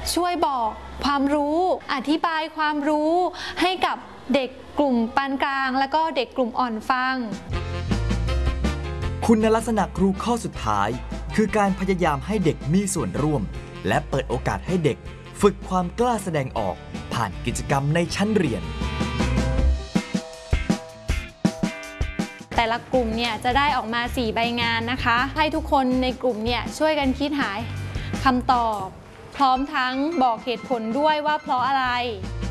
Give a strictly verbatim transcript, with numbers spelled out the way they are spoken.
ช่วยบอกความรู้อธิบายความรู้ให้กับเด็กกลุ่มปานกลางและก็เด็กกลุ่มอ่อนฟังคุณลักษณะครูข้อสุดท้ายคือการพยายามให้เด็กมีส่วนร่วมและเปิดโอกาสให้เด็กฝึกความกล้าแสดงออกผ่านกิจกรรมในชั้นเรียนแต่ละกลุ่มเนี่ยจะได้ออกมาสี่ใบงานนะคะให้ทุกคนในกลุ่มเนี่ยช่วยกันคิดหาคำตอบพร้อมทั้งบอกเหตุผลด้วยว่าเพราะอะไร